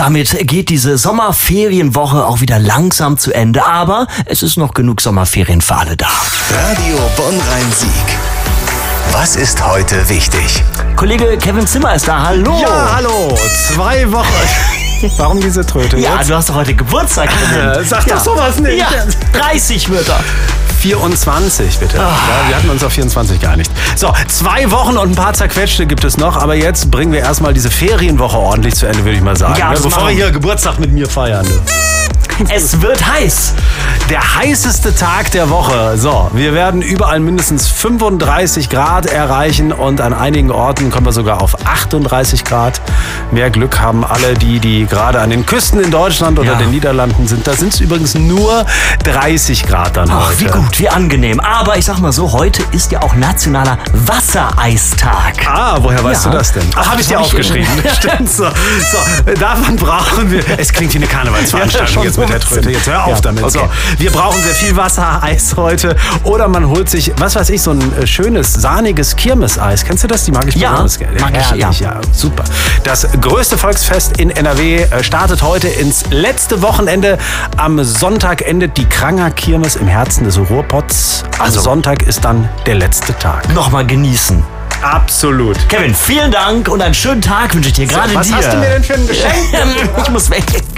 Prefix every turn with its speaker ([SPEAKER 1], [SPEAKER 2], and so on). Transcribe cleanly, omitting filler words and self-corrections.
[SPEAKER 1] damit geht diese Sommerferienwoche auch wieder langsam zu Ende. Aber es ist noch genug Sommerferien für alle da.
[SPEAKER 2] Radio Bonn-Rhein-Sieg. Was ist heute wichtig?
[SPEAKER 1] Kollege Kevin Zimmer ist da. Hallo.
[SPEAKER 3] Ja, hallo. 2 Wochen. Warum diese Tröte
[SPEAKER 1] Ja,
[SPEAKER 3] jetzt?
[SPEAKER 1] du hast doch heute Geburtstag.
[SPEAKER 3] Sag doch sowas nicht.
[SPEAKER 1] Ja, 30 wird er.
[SPEAKER 3] 24, bitte. Ja, wir hatten uns auf 24 geeinigt. So, 2 Wochen und ein paar zerquetschte gibt es noch, aber jetzt bringen wir erstmal diese Ferienwoche ordentlich zu Ende, würde ich mal sagen.
[SPEAKER 1] Ja, das
[SPEAKER 3] bevor
[SPEAKER 1] machen
[SPEAKER 3] wir
[SPEAKER 1] wir.
[SPEAKER 3] hier Geburtstag mit mir feiern.
[SPEAKER 1] Es wird heiß.
[SPEAKER 3] Der heißeste Tag der Woche. So, wir werden überall mindestens 35 Grad erreichen und an einigen Orten kommen wir sogar auf 38 Grad. Mehr Glück haben alle die gerade an den Küsten in Deutschland oder den Niederlanden sind. Da sind es übrigens nur 30 Grad dann
[SPEAKER 1] Ach,
[SPEAKER 3] heute.
[SPEAKER 1] wie gut, wie angenehm. Aber ich sag mal so, heute ist ja auch nationaler Wassereistag.
[SPEAKER 3] Ah, woher weißt
[SPEAKER 1] Ja.
[SPEAKER 3] du das denn? Ach, habe ich dir
[SPEAKER 1] hab ich
[SPEAKER 3] aufgeschrieben. Stimmt so. Davon brauchen wir. Es klingt wie eine Karnevalsveranstaltung jetzt mit der Tröte. Jetzt hör auf damit.
[SPEAKER 1] okay.
[SPEAKER 3] So, wir brauchen sehr viel Wasser, Eis heute. Oder man holt sich, was weiß ich, so ein schönes, sahniges Kirmeseis. Kennst du das? Die mag ich
[SPEAKER 1] Ja,
[SPEAKER 3] besonders gerne.
[SPEAKER 1] mag ich,
[SPEAKER 3] Herrlich, ja. Super. Das größte Volksfest in NRW startet heute ins letzte Wochenende. Am Sonntag endet die Kranger Kirmes im Herzen des Ruhrpots. Am
[SPEAKER 1] Also.
[SPEAKER 3] Sonntag ist dann der letzte Tag.
[SPEAKER 1] Nochmal genießen.
[SPEAKER 3] Absolut.
[SPEAKER 1] Kevin, vielen Dank und einen schönen Tag wünsche ich dir, gerade
[SPEAKER 3] Was
[SPEAKER 1] dir.
[SPEAKER 3] hast du mir denn für ein Geschenk?
[SPEAKER 1] Ich muss weg.